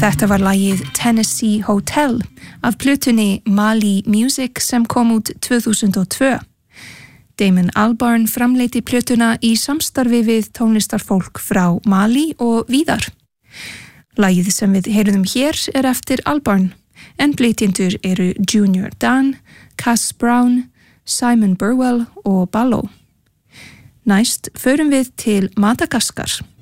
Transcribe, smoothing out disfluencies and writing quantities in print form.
Þetta var lagið Tennessee Hotel af plötunni Mali Music sem kom út 2002. Damon Albarn framleiti plötuna í samstarfi við tónlistarfólk frá Mali og víðar. Lagið sem við heyrðum hér er eftir Albarn, en flytjendur eru Junior Dan, Cass Brown, Simon Burwell og Ballo. Næst förum við til Madagaskar.